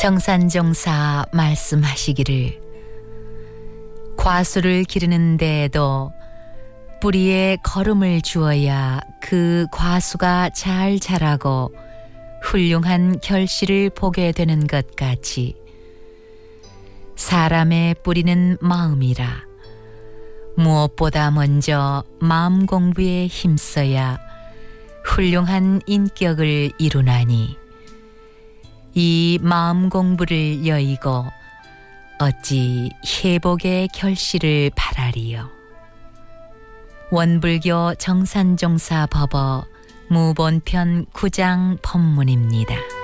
정산종사 말씀하시기를 과수를 기르는 데에도 뿌리에 거름을 주어야 그 과수가 잘 자라고 훌륭한 결실을 보게 되는 것 같이 사람의 뿌리는 마음이라 무엇보다 먼저 마음 공부에 힘써야 훌륭한 인격을 이루나니 이 마음 공부를 여의고 어찌 회복의 결실을 바라리요. 원불교 정산종사 법어 무본편 9장 법문입니다.